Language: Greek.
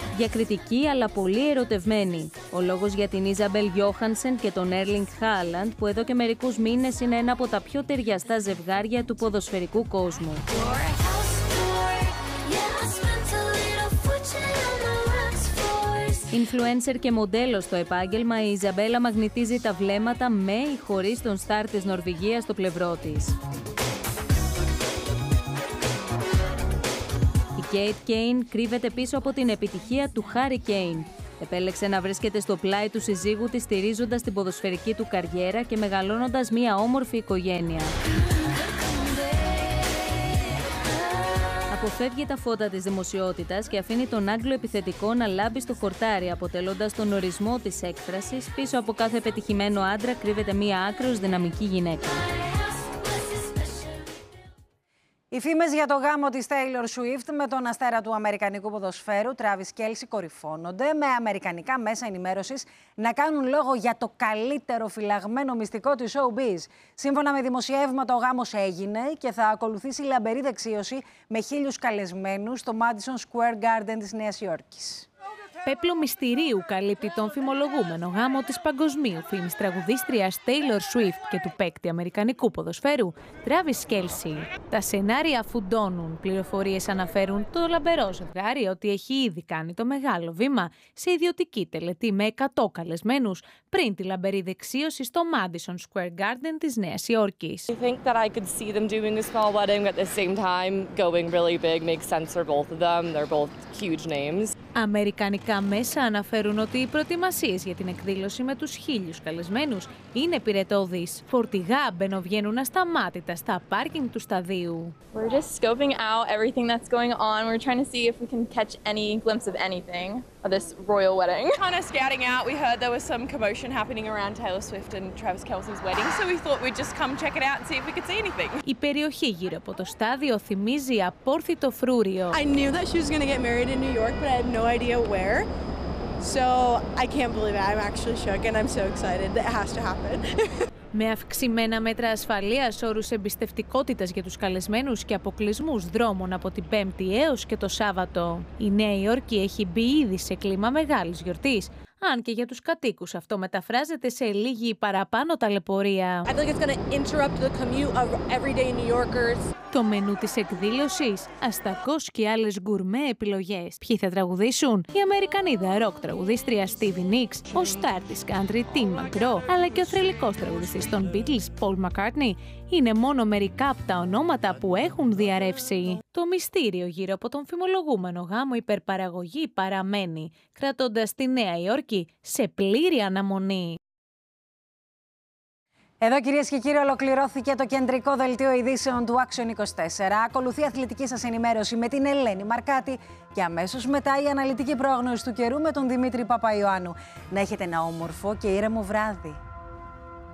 Διακριτική αλλά πολύ ερωτευμένη. Ο λόγος για την Ιζαμπέλ Γιόχανσεν και τον Έρλινγκ Χάλαντ, που εδώ και μερικούς μήνες είναι ένα από τα πιο ταιριαστά ζευγάρια του ποδοσφαιρικού κόσμου. Influencer και μοντέλο στο επάγγελμα, η Ιζαμπέλα μαγνητίζει τα βλέμματα με ή χωρίς τον στάρ της Νορβηγίας στο πλευρό της. Η Κέιτ Κέιν κρύβεται πίσω από την επιτυχία του Χάρι Κέιν. Επέλεξε να βρίσκεται στο πλάι του συζύγου της, στηρίζοντας την ποδοσφαιρική του καριέρα και μεγαλώνοντας μια όμορφη οικογένεια. Αποφεύγει τα φώτα της δημοσιότητας και αφήνει τον Άγγλο επιθετικό να λάμπει στο χορτάρι, αποτελώντας τον ορισμό της έκφρασης. Πίσω από κάθε πετυχημένο άντρα κρύβεται μια άκρως δυναμική γυναίκα. Οι φήμες για το γάμο της Taylor Swift με τον αστέρα του αμερικανικού ποδοσφαίρου Travis Kelce κορυφώνονται, με αμερικανικά μέσα ενημέρωσης να κάνουν λόγο για το καλύτερο φυλαγμένο μυστικό του showbiz. Σύμφωνα με δημοσιεύματα, ο γάμος έγινε και θα ακολουθήσει λαμπερή δεξίωση με 1.000 καλεσμένους στο Madison Square Garden της Νέας Υόρκης. Πέπλο μυστηρίου καλύπτει τον φημολογούμενο γάμο της παγκοσμίου φήμης τραγουδίστριας Taylor Swift και του παίκτη αμερικανικού ποδοσφαίρου Travis Kelce. Τα σενάρια φουντώνουν. Πληροφορίες αναφέρουν το λαμπερό ζευγάρι ότι έχει ήδη κάνει το μεγάλο βήμα σε ιδιωτική τελετή με 100 καλεσμένους πριν τη λαμπερή δεξίωση στο Madison Square Garden της Νέας Υόρκης. I think that I could see them doing a small wedding at the same time going really big makes sense for both of them. They're both huge names. Αμερικανικά μέσα αναφέρουν ότι οι προετοιμασίες για την εκδήλωση με τους 1.000 καλεσμένους είναι πυρετώδεις. Φορτηγά μπαινοβγαίνουν ασταμάτητα στα πάρκινγκ του σταδίου. We're just scoping out everything that's going on. We're trying to see if we can catch any glimpse of anything of this royal wedding. Kind of scouting out. We heard there was some commotion happening around Taylor Swift and Travis Kelce's wedding, so we thought we'd just come check it out and see if we could see anything. Η περιοχή γύρω από το στάδιο θυμίζει απόρθητο φρούριο. I knew that she was going to get married in New York, but I had no idea where. So I can't believe it. I'm actually shook and I'm so excited. It has to happen. Με αυξημένα μέτρα ασφαλείας, όρους εμπιστευτικότητας για τους καλεσμένους και αποκλεισμούς δρόμων από την Πέμπτη έως και το Σάββατο, η Νέα Υόρκη έχει μπει ήδη σε κλίμα μεγάλης γιορτής. Αν και για τους κατοίκους αυτό μεταφράζεται σε λίγη ή παραπάνω ταλαιπωρία. Το μενού της εκδήλωσης, αστακός και άλλες γκουρμέ επιλογές. Ποιοι θα τραγουδήσουν? Η Αμερικανίδα ροκ τραγουδίστρια Stevie Nicks, ο στάρ της country Tim McGraw, αλλά και ο θρυλικός τραγουδιστής των Beatles Paul McCartney είναι μόνο μερικά από τα ονόματα που έχουν διαρρεύσει. Το μυστήριο γύρω από τον φημολογούμενο γάμο υπερπαραγωγή παραμένει, κρατώντας τη Νέα Υόρκη σε πλήρη αναμονή. Εδώ, κυρίες και κύριοι, ολοκληρώθηκε το κεντρικό δελτίο ειδήσεων του Action 24. Ακολουθεί αθλητική σας ενημέρωση με την Ελένη Μαρκάτη και αμέσως μετά η αναλυτική πρόγνωση του καιρού με τον Δημήτρη Παπαϊωάννου. Να έχετε ένα όμορφο και ήρεμο βράδυ.